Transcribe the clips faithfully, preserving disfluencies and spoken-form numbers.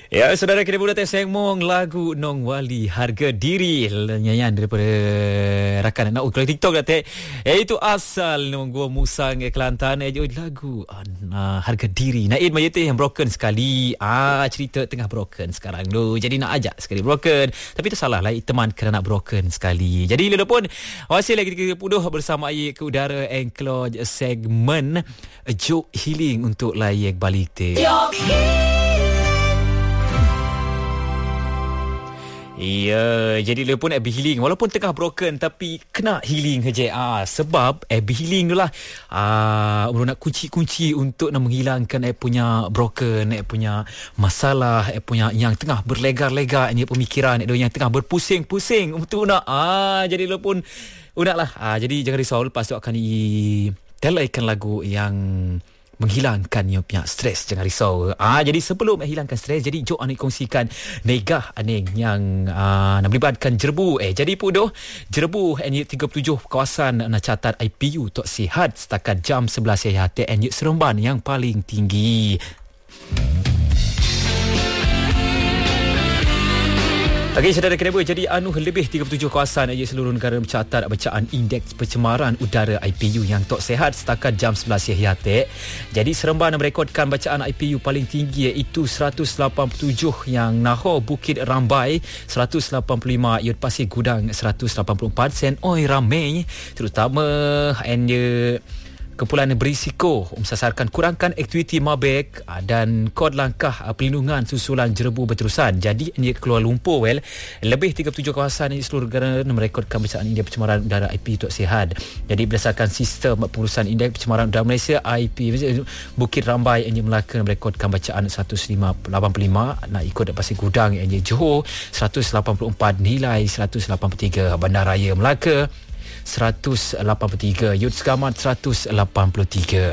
Ya, saudara, kita boleh sengmong lagu Nong Wali Harga Diri, nyanyian daripada rakan nak kalau TikTok dah teh. Iaitu asal nong gua Musang ke Kelantan eh lagu uh, Harga Diri. Naid Mayete yang broken sekali. Ah cerita tengah broken sekarang tu. Jadi nak ajak sekali broken. Tapi itu salah lah teman kerana nak broken sekali. Jadi lelo pun masih lagi tiga puluh bersama Ayi ke udara enclose segmen Joke Healing untuk layak balik teh. Ya, jadi dia pun Abby Healing walaupun tengah broken tapi kena healing saja. Ah sebab Abby Healing tu lah ah nak kunci-kunci untuk nak menghilangkan ai punya broken, ai punya masalah, ai punya yang tengah berlegar-legar ni pemikiran dia yang tengah berpusing-pusing untuk nak ah jadi dia pun unaklah. Ah jadi jangan risau, lepas tu akan ditelaikan lagu yang menghilangkan yang punya stres. Jangan risau. Ah jadi sebelum menghilangkan stres, jadi jom anik kongsikan negah aning yang ah, nak melibatkan jerbu. Eh jadi pudoh jerbu N Y tiga puluh tujuh kawasan nak catat I P U tok sihat setakat jam sebelas siang N Y Seremban yang paling tinggi. Okey, saudara kena jadi anu lebih tiga puluh tujuh kawasan di seluruh negara mencatat bacaan indeks pencemaran udara I P U yang tak sihat setakat jam sebelas siang. Jadi Seremban merekodkan bacaan I P U paling tinggi iaitu seratus lapan puluh tujuh, yang Nahor Bukit Rambai seratus lapan puluh lima, Yud Pasir Gudang seratus lapan puluh empat, Sen Oi ramai terutama hanya kumpulan berisiko mensasarkan kurangkan aktiviti mabek dan kod langkah pelindungan susulan jerbu berterusan. Jadi ini Kuala Lumpur well lebih tiga puluh tujuh kawasan di seluruh negara merekodkan bacaan indeks pencemaran udara I P U tak sihat. Jadi berdasarkan sistem pengurusan indeks pencemaran udara Malaysia I P U, Bukit Rambai N Y Melaka merekodkan bacaan seratus lapan puluh lima, nak ikut Pasir Gudang N Y Johor seratus lapan puluh empat, nilai seratus lapan puluh tiga, Bandaraya Melaka seratus lapan puluh tiga, Yud Segamat seratus lapan puluh tiga.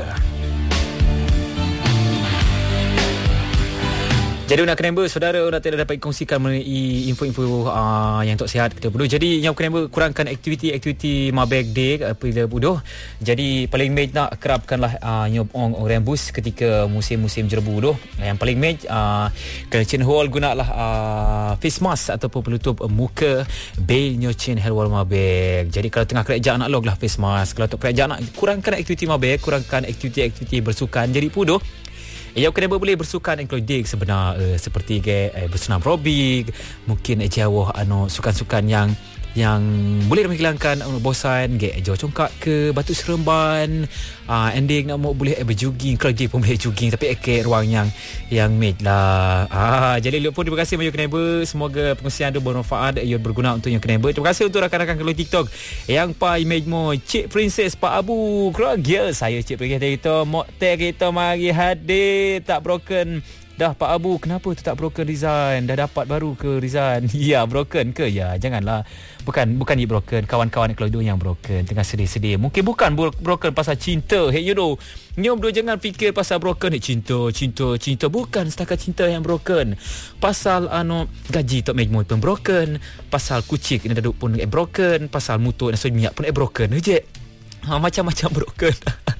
Jadi nak kena saudara nak tidak dapat kongsikan mengenai info-info uh, yang tak sihat kita perlu. Jadi yang kena kurangkan aktiviti-aktiviti mabek day apabila budoh. Jadi paling mej nak kerapkanlah uh, nyob ong orang bus ketika musim-musim jerbu doh. Yang paling mej uh, kena chin hole gunalah uh, face mask ataupun penutup muka bail nyo chin hole wal mabek. Jadi kalau tengah kerja nak log lah face mask. Kalau tak kerja nak kurangkan aktiviti mabek, kurangkan aktiviti-aktiviti bersukan. Jadi pudoh ya, kena boleh bersukan including sebenar uh, seperti ke uh, bersenam aerobik, mungkin uh, jauh anu sukan-sukan yang yang boleh menghilangkan uh, bosan, ke jauh congkak ke Batu Seremban, uh, ending nak mau boleh uh, berjogging, kalau dia pun boleh jogging tapi uh, ke ruang yang yang made lah. Ah, jadi lupa terima kasih Mayu Keneba, semoga pengungsian tu bermanfaat, ia berguna untuk yang Keneba. Terima kasih untuk rakan-rakan kalau TikTok yang pa image mo Cik Princess Pak Abu keluarga saya Cik Princess kita mo tag kita mari hadir tak broken. Dah Pak Abu, kenapa tu tak broken resign? Dah dapat baru ke resign? Ya, broken ke? Ya, janganlah. Bukan bukan ni broken. Kawan-kawan kalau yang broken tengah sedih-sedih. Mungkin bukan broken pasal cinta. Hey, you know. Nyom do jangan fikir pasal broken. Hey, cinta, cinta, cinta. Bukan setakat cinta yang broken. Pasal anu gaji tok mejmo pun broken. Pasal kucing ni duduk pun eh, broken. Pasal motor dan minyak pun eh, broken. Je. Ha, macam-macam broken.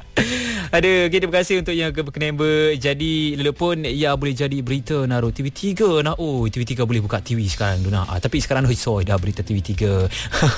Ada, okay, terima kasih untuk yang berkenamba. Jadi lelepon ya boleh jadi berita naruh T V tiga nak. Oh, T V tiga boleh buka T V sekarang tu nak. Ah, tapi sekarang hoi dah berita T V tiga.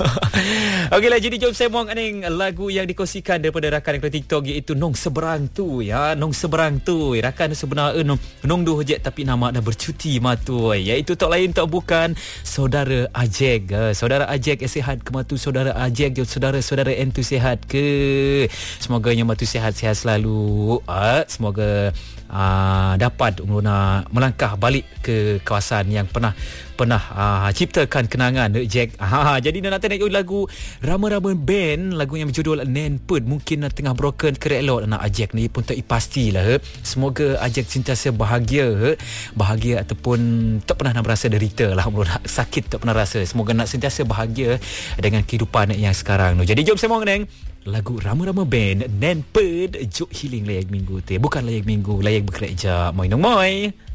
Okeylah, jadi jom saya mong aning lagu yang dikongsikan daripada rakan di TikTok iaitu Nong Seberang tu ya. Nong Seberang tu rakan sebenar nong nong doh je tapi nama dah bercuti matu iaitu tak lain tak bukan saudara Ajek. Uh, saudara Ajek eh, sihat ke matu saudara Ajek, saudara-saudara entu sihat ke. Semoga yang matu sihat-sihat selalu. Uh, semoga uh, dapat uh, melangkah balik ke kawasan yang pernah pernah uh, ciptakan kenangan Jack. Ha, jadi nak tengok lagu Rama-Rama Band, lagu yang berjudul Nenped. Mungkin nak tengah broken kerek elok nak Ajak ni pun tak pastilah. He. Semoga Ajak sentiasa bahagia, he. bahagia ataupun tak pernah nak berasa derita lah, sakit tak pernah rasa. Semoga nak sentiasa bahagia dengan kehidupan yang sekarang. Jadi jom saya mau neng lagu Rama-Rama Band Nenped, Joke Healing layak minggu tu. Bukan layak minggu, layak bekerja. Moi nong moi.